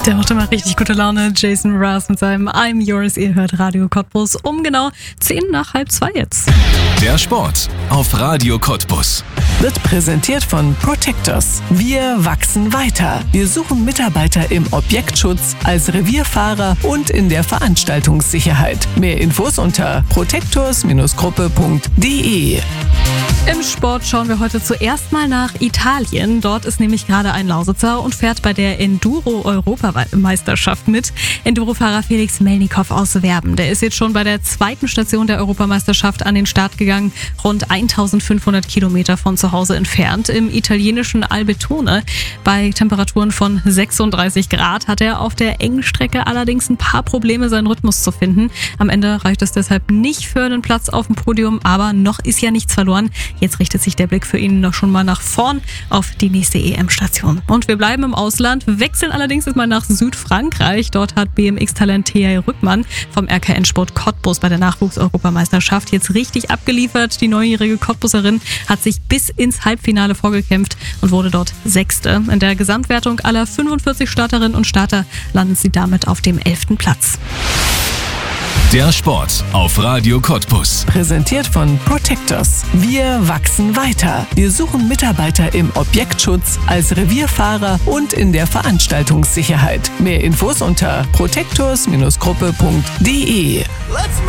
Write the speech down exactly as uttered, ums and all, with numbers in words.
Der macht immer richtig gute Laune. Jason Mraz mit seinem I'm Yours. Ihr hört Radio Cottbus um genau zehn nach halb zwei jetzt. Der Sport auf Radio Cottbus. Wird präsentiert von Protectors. Wir wachsen weiter. Wir suchen Mitarbeiter im Objektschutz, als Revierfahrer und in der Veranstaltungssicherheit. Mehr Infos unter protectors Gruppe punkt de. Im Sport schauen wir heute zuerst mal nach Italien. Dort ist nämlich gerade ein Lausitzer und fährt bei der Enduro-Europameisterschaft mit. Endurofahrer Felix Melnikow aus Werben. Der ist jetzt schon bei der zweiten Station der Europameisterschaft an den Start gegangen, rund eintausendfünfhundert Kilometer von zu Hause entfernt. Im italienischen Albetone. Bei Temperaturen von sechsunddreißig Grad hat er auf der engen Strecke allerdings ein paar Probleme, seinen Rhythmus zu finden. Am Ende reicht es deshalb nicht für einen Platz auf dem Podium, aber noch ist ja nichts verloren. Jetzt richtet sich der Blick für ihn noch schon mal nach vorn auf die nächste E M-Station. Und wir bleiben im Ausland, wechseln allerdings jetzt mal nach Südfrankreich. Dort hat B M X-Talent Thea Rückmann vom R K N-Sport Cottbus bei der Nachwuchs-Europameisterschaft jetzt richtig abgeliefert. Die neunjährige Cottbuserin hat sich bis ins Halbfinale vorgekämpft und wurde dort Sechste. In der Gesamtwertung aller fünfundvierzig Starterinnen und Starter landet sie damit auf dem elften Platz. Der Sport auf Radio Cottbus. Präsentiert von Protectors. Wir wachsen weiter. Wir suchen Mitarbeiter im Objektschutz, als Revierfahrer und in der Veranstaltungssicherheit. Mehr Infos unter protectors Gruppe punkt de.